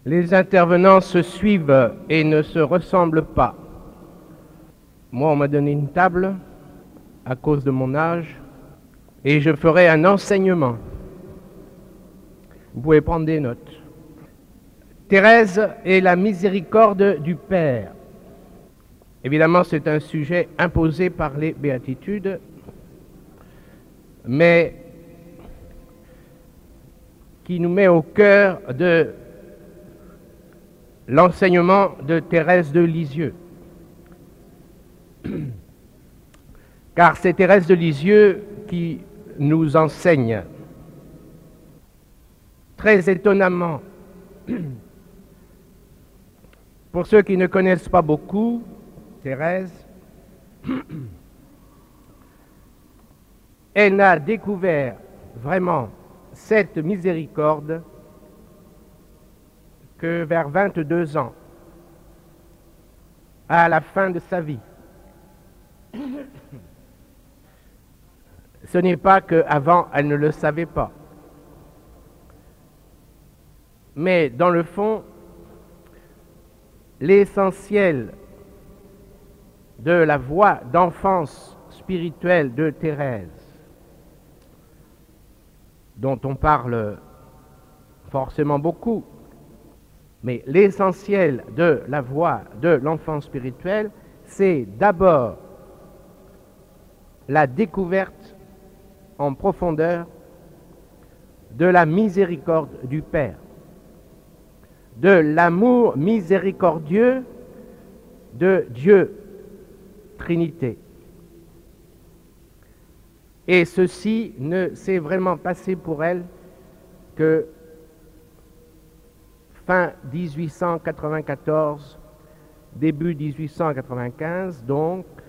Les intervenants se suivent et ne se ressemblent pas. Moi, on m'a donné une table à cause de mon âge et je ferai un enseignement. Vous pouvez prendre des notes. Thérèse et la miséricorde du Père. Évidemment, c'est un sujet imposé par les béatitudes, mais qui nous met au cœur de l'enseignement de Thérèse de Lisieux. Car c'est Thérèse de Lisieux qui nous enseigne très étonnamment. Pour ceux qui ne connaissent pas beaucoup Thérèse, elle n'a découvert vraiment cette miséricorde que vers 22 ans, à la fin de sa vie. Ce n'est pas qu'avant, elle ne le savait pas. Mais dans le fond, l'essentiel de la voie d'enfance spirituelle de Thérèse, dont on parle forcément beaucoup, mais l'essentiel de la voie de l'enfance spirituelle, c'est d'abord la découverte en profondeur de la miséricorde du Père, de l'amour miséricordieux de Dieu, Trinité. Et ceci ne s'est vraiment passé pour elle que fin 1894, début 1895, donc